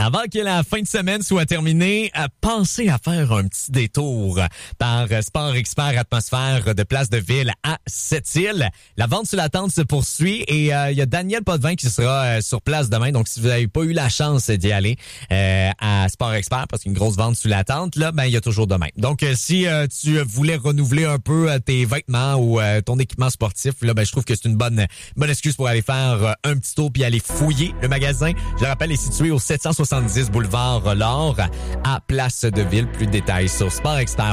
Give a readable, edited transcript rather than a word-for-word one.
Avant que la fin de semaine soit terminée, pensez à faire un petit détour par Sport Expert Atmosphère de Place de Ville à Sept-Îles. La vente sur la tente se poursuit et il y a Daniel Potvin qui sera sur place demain. Donc, si vous n'avez pas eu la chance d'y aller à Sport Expert, parce qu'une grosse vente sur la tente, là, ben il y a toujours demain. Donc, si tu voulais renouveler un peu tes vêtements ou ton équipement sportif, là, ben je trouve que c'est une bonne excuse pour aller faire un petit tour puis aller fouiller le magasin. Je le rappelle, est situé au 770 boulevard L'Or à Place de Ville. Plus de détails sur sportexpert.com.